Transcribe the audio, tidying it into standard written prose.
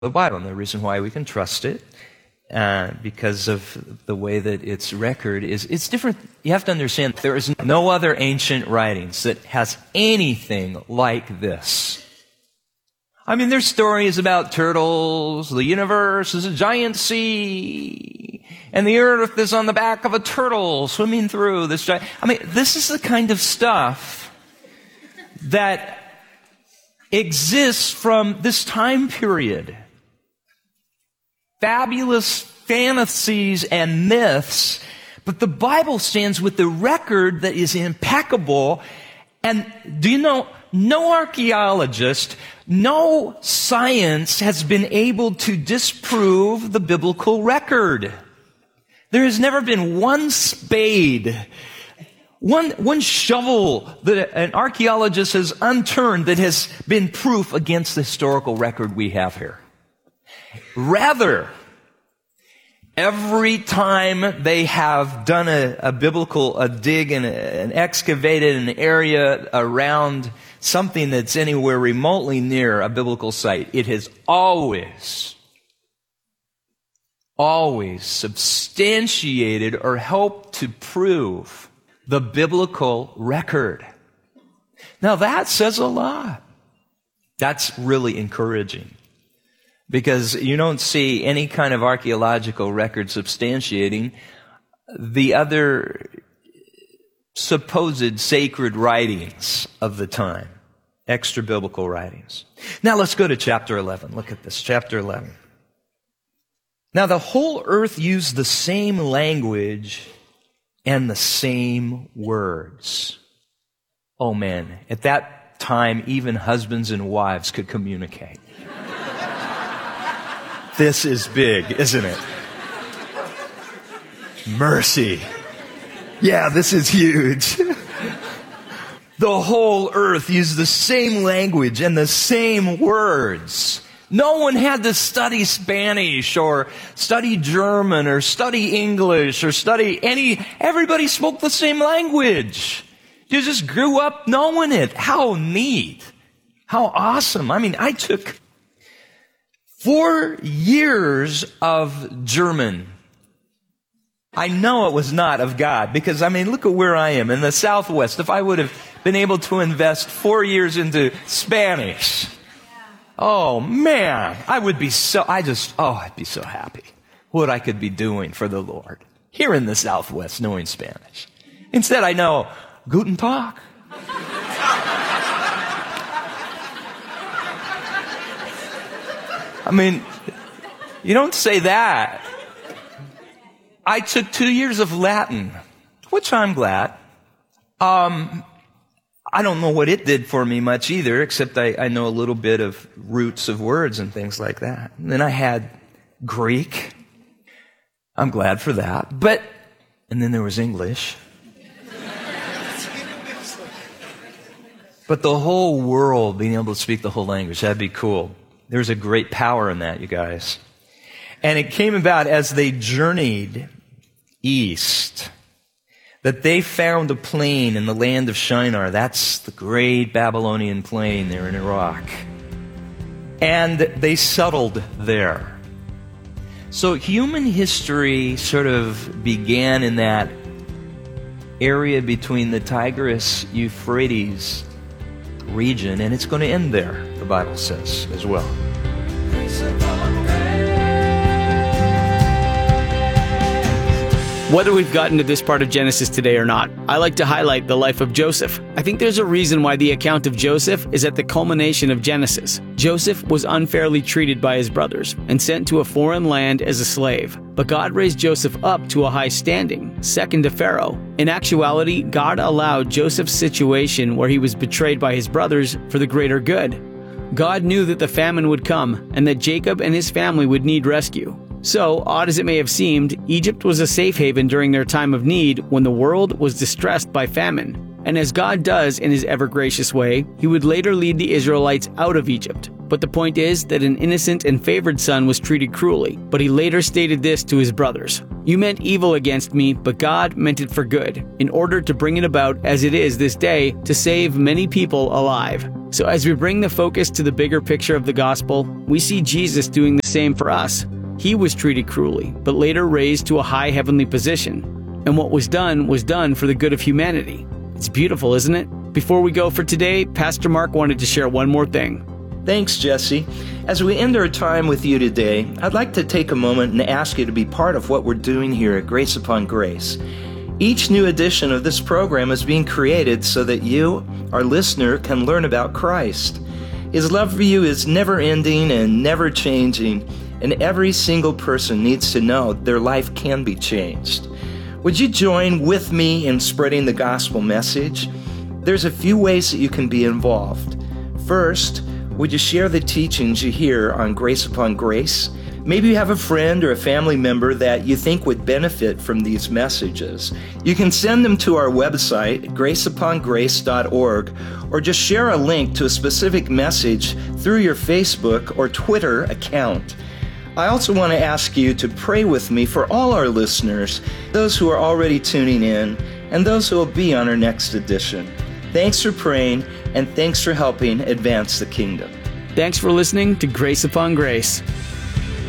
the Bible. And the reason why we can trust it, because of the way that its record is, it's different. You have to understand, there is no other ancient writings that has anything like this. I mean, there's stories about turtles, the universe is a giant sea, and the earth is on the back of a turtle swimming through this giant... I mean, this is the kind of stuff that exists from this time period. Fabulous fantasies and myths, but the Bible stands with the record that is impeccable. And do you know, no archaeologist, no science has been able to disprove the biblical record. There has never been one spade, one shovel that an archaeologist has unturned that has been proof against the historical record we have here. Rather, every time they have done a biblical dig and excavated an area around something that's anywhere remotely near a biblical site, it has always substantiated or helped to prove the biblical record. Now that says a lot. That's really encouraging. Because you don't see any kind of archaeological record substantiating the other supposed sacred writings of the time, extra-biblical writings. Now let's go to chapter 11. Look at this, chapter 11. Now the whole earth used the same language and the same words. Oh man, at that time even husbands and wives could communicate. This is big, isn't it? Mercy. Yeah, this is huge. The whole earth used the same language and the same words. No one had to study Spanish or study German or study English or everybody spoke the same language. You just grew up knowing it. How neat. How awesome. I mean, I took 4 years of German. I know it was not of God because, I mean, look at where I am in the Southwest. If I would have been able to invest 4 years into Spanish, oh man, I'd be so happy what I could be doing for the Lord here in the Southwest knowing Spanish. Instead, I know Guten Tag. I mean, you don't say that. I took 2 years of Latin, which I'm glad. I don't know what it did for me much either, except I know a little bit of roots of words and things like that. And then I had Greek. I'm glad for that. And then there was English. But the whole world being able to speak the whole language, that'd be cool. There's a great power in that, you guys. And it came about as they journeyed east that they found a plain in the land of Shinar. That's the great Babylonian plain there in Iraq. And they settled there. So human history sort of began in that area between the Tigris-Euphrates region, and it's going to end there, the Bible says as well. Whether we've gotten to this part of Genesis today or not, I like to highlight the life of Joseph. I think there's a reason why the account of Joseph is at the culmination of Genesis. Joseph was unfairly treated by his brothers and sent to a foreign land as a slave. But God raised Joseph up to a high standing, second to Pharaoh. In actuality, God allowed Joseph's situation where he was betrayed by his brothers for the greater good. God knew that the famine would come and that Jacob and his family would need rescue. So, odd as it may have seemed, Egypt was a safe haven during their time of need when the world was distressed by famine. And as God does in his ever-gracious way, he would later lead the Israelites out of Egypt. But the point is that an innocent and favored son was treated cruelly, but he later stated this to his brothers: "You meant evil against me, but God meant it for good, in order to bring it about as it is this day, to save many people alive." So as we bring the focus to the bigger picture of the gospel, we see Jesus doing the same for us. He was treated cruelly, but later raised to a high heavenly position. And what was done for the good of humanity. It's beautiful, isn't it? Before we go for today, Pastor Mark wanted to share one more thing. Thanks, Jesse. As we end our time with you today, I'd like to take a moment and ask you to be part of what we're doing here at Grace Upon Grace. Each new edition of this program is being created so that you, our listener, can learn about Christ. His love for you is never ending and never changing, and every single person needs to know their life can be changed. Would you join with me in spreading the gospel message? There's a few ways that you can be involved. First, would you share the teachings you hear on Grace Upon Grace? Maybe you have a friend or a family member that you think would benefit from these messages. You can send them to our website, graceupon.grace.org, or just share a link to a specific message through your Facebook or Twitter account. I also want to ask you to pray with me for all our listeners, those who are already tuning in, and those who will be on our next edition. Thanks for praying, and thanks for helping advance the kingdom. Thanks for listening to Grace Upon Grace.